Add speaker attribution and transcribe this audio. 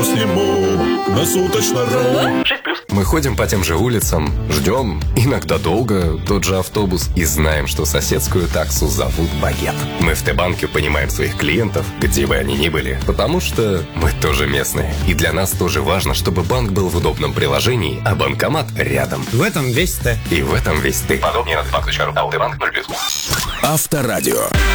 Speaker 1: по-грустнему на суточно.ру.
Speaker 2: Мы ходим по тем же улицам, ждем, иногда долго, тот же автобус и знаем, что соседскую таксу зовут Багет. Мы в Т-банке понимаем своих клиентов, где бы они ни были, потому что мы тоже местные. И для нас тоже важно, чтобы банк был в удобном приложении, а банкомат рядом.
Speaker 3: В этом весь Т.
Speaker 2: И в этом весь ты. Подробнее на Т-банк.ру. Т-банк 0+.
Speaker 1: Авторадио.